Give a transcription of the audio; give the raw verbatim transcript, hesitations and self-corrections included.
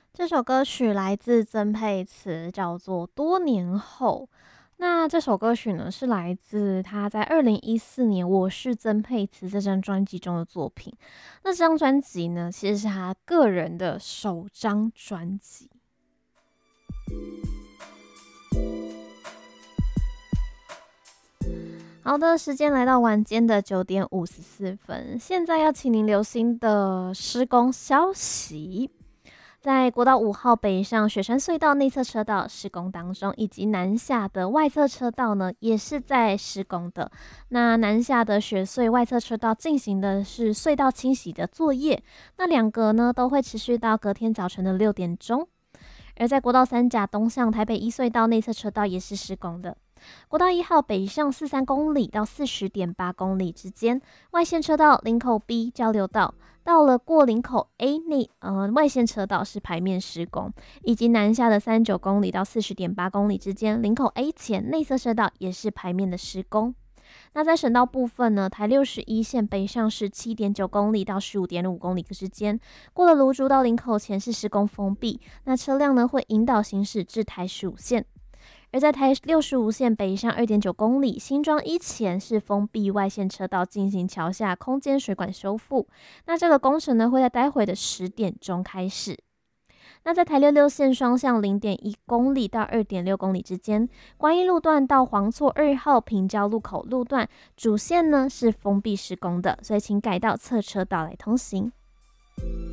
这首歌曲来自曾沛慈，叫做《多年后》。那这首歌曲呢，是来自他在二零一四年《我是曾沛慈》这张专辑中的作品。那这张专辑呢，其实是他个人的首张专辑。好的，时间来到晚间的九点五十四分，现在要请您留心的施工消息。在国道五号北上雪山隧道内侧车道施工当中，以及南下的外侧车道呢，也是在施工的。那南下的雪隧外侧车道进行的是隧道清洗的作业，那两个呢都会持续到隔天早晨的六点钟。而在国道三甲东向台北一隧道内侧车道也是施工的。国道一号北上四三公里到四十点八公里之间，外线车道林口 B 交流道到了过林口 A 内，呃，外线车道是排面施工，以及南下的三十九公里到四十点八公里之间，林口 A 前内侧车道也是排面的施工。那在省道部分呢，台六十一线北上是七点九公里到十五点五公里之间，过了芦竹到林口前是施工封闭，那车辆呢会引导行驶至台十五线。而在台六十五线北上二点九公里，新庄一前是封闭外线车道进行桥下空间水管修复。那这个工程呢会在待会的十点钟开始。那在台六六线双向零点一公里到二点六公里之间，观音路段到黄厝二号平交路口路段主线呢是封闭施工的，所以请改道侧车道来通行。